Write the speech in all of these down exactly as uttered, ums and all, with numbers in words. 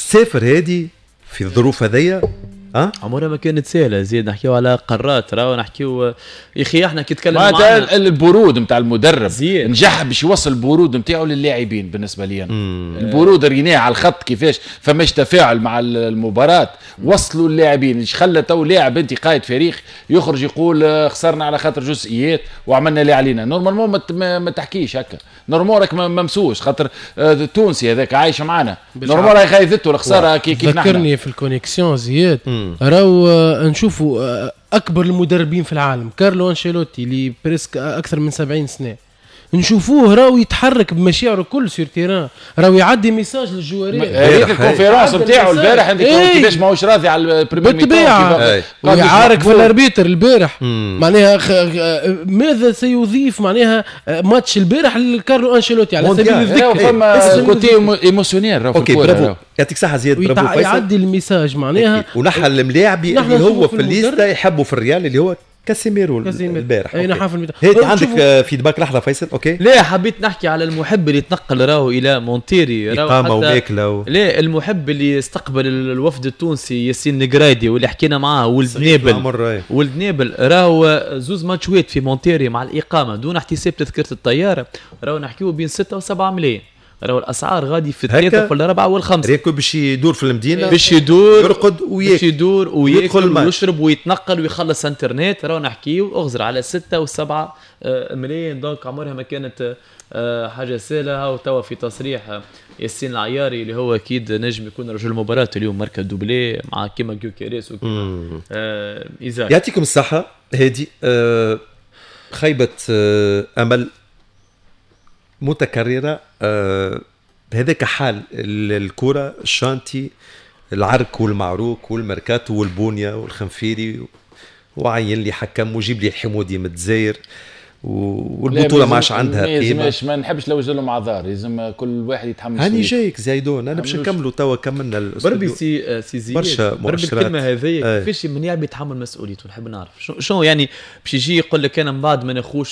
تسافر هذه في الظروف هذيا؟ أه؟ عمرها ما كانت سهلة زيد. نحكيو على قارات راهو نحكيو يا اخي احنا كي نتكلم معنا البرود نتاع المدرب زيد. نجح باش يوصل البرود نتاعو للاعبين. بالنسبه لي أنا البرود ريناه على الخط كيفاش فماش تفاعل مع المباراه وصلوا اللاعبين. ايش خلى تو لاعب انت قائد فريق يخرج يقول خسرنا على خاطر جزئيات وعملنا اللي علينا؟ نورمالمون ما, ما تحكيش هكا. نورمال راك ممسوش خاطر التونسي هذاك عايش معنا. نورمال راهي خايفته الخساره كي كيف نحن. ذكرني في الكونيكسيون زياد راهو نشوفوا اكبر المدربين في العالم كارلو انشيلوتي اللي بريسك اكثر من سبعين سنه نشوفوه راهو يتحرك بمشاعره كل سير تيران. راهو يعدي ميساج للجوارين. هذيك الكونفيرونس نتاعو البارح عندك كيفاش ماهوش راضي على البريمير بالطبيعه ويعارك في الاربيتر البارح. معناها ماذا سيضيف معناها ماتش البارح لكارلو انشيلوتي على سبيل الذكر فما كوتي ايموسيونيل. اوكي برافو يعطيك صحه زياد. برافو فيصل يعدي الميساج معناها. ونحن الملاعبي اللي هو في الليسته يحبوا في الريال اللي هو كاسيميرو البارح. اي نحافل هيك عندك فيدباك لحظه فيصل. اوكي لا حبيت نحكي على المحب اللي تنقل راهو الى مونتيري اقامه وماكله و... لا المحب اللي استقبل الوفد التونسي ياسين نقرايدي واللي حكينا معاه ولد نابل ولد نابل راهو زوز ماتشوات في مونتيري مع الاقامه دون احتساب تذكره الطياره. راهو نحكيو بين ستة وسبعة ملايين. راهو الاسعار غادي في الثلاثه ولا الرابعه والخمسه. ريكو باش يدور في المدينه باش يدور يرقد وياكل باش يدور وياكل ويشرب ويتنقل ويخلص انترنت. راهو نحكيو اغزر على ستة وسبعة ملايين. دونك عمرها ما كانت حاجه سهله. وتوا في تصريح ياسين العياري اللي هو اكيد نجم يكون رجل مباراه اليوم ماركا دوبلي مع كيما جوكيريس وكيما آه إيزاك. يعطيكم الصحه. هذه آه خيبه آه امل متكررة. آه هذاك حال الكرة الشانتي العرك والمعروك والمركاتو والبونيا والخنفيري وعين لي حكم وجيب لي الحمودي من الجزائر والبطولة ماش عندها قيمة. ماش ما نحبش لو لهم اعذار. لازم كل واحد يتحمل. هاني جايك زايدون. انا باش نكملوا توا كملنا الاستوديو. بربي سي سي زياد برشا مؤشرات. الكلمة هذه كيفاش من يعب يتحمل مسؤوليته نحب نعرف شنو يعني باش يجي يقول لك انا من بعد ما ناخوش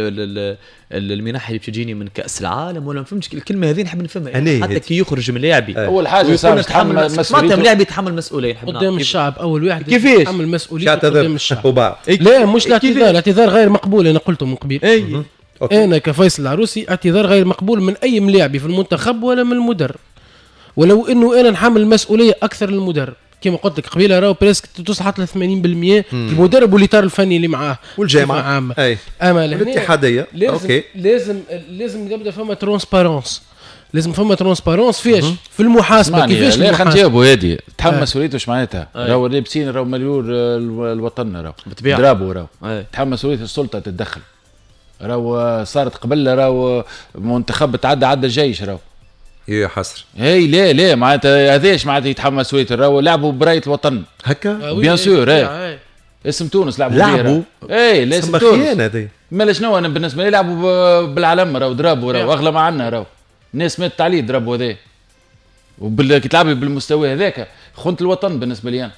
المنح اللي بتجيني من كأس العالم ولا ما فهمتش الكلمة هذه نحب نفهمها. يعني حتى كي يخرج من لاعبي اول حاجة صار يتحمل مسؤوليته. ما لاعب يتحمل مسؤولية قدام الشعب. اول واحد كيفاش يتحمل مسؤوليته قدام الشعب. إيه؟ لا مش الاعتذار. الاعتذار غير مقبول. انا قلته من قبيل. اي انا كفيصل العروسي اعتذار غير مقبول من اي ملاعبي في المنتخب ولا من المدرب. ولو انه انا نحمل المسؤوليه اكثر للمدرب كما قلت لك قبيله. راهو بريسك تصحى ثمانين بالمئة المدرب والاطار الفني اللي معاه والجامعه عامه. اي اما الاتحاديه. لازم اوكي لازم لازم يبدا فما ترانسبارونس. لازم فما ترانسبارونس فيش في المحاسبه. كيفاش لا خلينا نجاوبوا هذه تحمل آه. مسؤوليته واش معناتها؟ راهو لابسين راهو مليون الوطن راهو ضربوا راهو تحمل مسؤوليه السلطه تتدخل. راهو صارت قبل راهو منتخب تعدى عدى الجيش راهو يا حسر. هي لا لا معناتها هذاش معناتها يتحمل مسؤوليته. راهو لعبوا برايه الوطن هكا بيان سور. اي اسم تونس لعبوا لعبوا اي لازم تونس. مالا شنو انا بالنسبه لي لعبوا بالعلم راهو ضربوا راهو اغلى ما عندنا راهو الناس ماتت عليه ضربوا هذا وبال كي تلعبي بالمستوى هذاك خنت الوطن بالنسبه لي انا.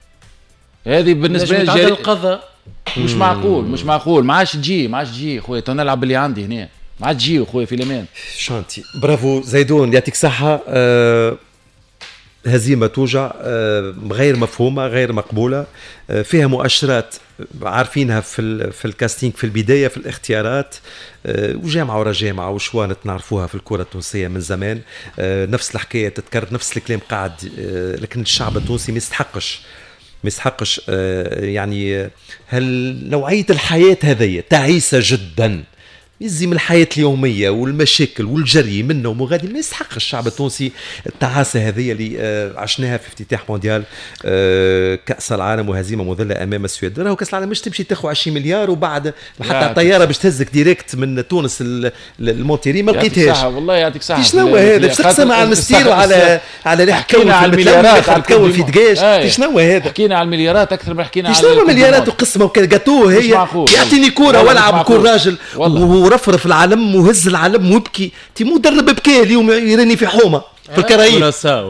هذه بالنسبه لي جري القضاء مش معقول مش معقول. ما عادش تجي ما عادش تجي خويا تو نلعب اللي عندي هنا. ما عاد تجي خويا في الامان. شانتي برافو زيدون يعطيك صحه. أه هزيمه توجع. أه غير مفهومه غير مقبوله. أه فيها مؤشرات عارفينها في في الكاستينج في البدايه في الاختيارات. أه وجامعه ورا جامعه وشوانت نعرفوها في الكره التونسيه من زمان. أه نفس الحكايه تتكرر نفس الكلام قاعد. أه لكن الشعب التونسي ما يستحقش ما يستحقش أه يعني هل نوعيه الحياه هذه تعيسه جدا يزي الحياة اليومية والمشاكل والجري منه ومغادي. ما يستحق الشعب التونسي التعاسة هذه اللي عشناها في افتتاح مونديال كأس العالم وهزيمة مذلة أمام السويد. راهو كأس العالم مش تمشي تاخو عشرين مليار وبعد حتى الطيارة باش تهزك ديريكت من تونس المونتيري ما لقيتهاش. والله يعطيك صحة. شنو هذا باش تقسم على المستير وعلى على اللي حكينا على المليارات على تكون في دقاش. شنو هذا حكينا على المليارات أكثر من حكينا على شنو مليارات وقسمة وكالجاتوه. هي يعطيني كورة والعب كور راجل ورفرف العالم وهز العالم ويبكي. تي مدرب بكى اليوم يراني في حومه في الكرايب.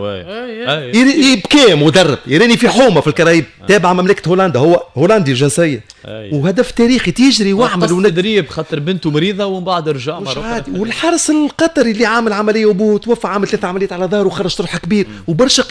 يبكي مدرب يراني في حومه في الكرايب تابع مملكه هولندا. هو هولندي الجنسيه وهدف تاريخي تيجري واعمل وتدريب خاطر بنته مريضه ومن بعد رجع مره. والحارس القطري اللي عامل عمليه وبوه توفى عامل ثلاث عمليات على ظهره وخرج طرحه كبير وبرشا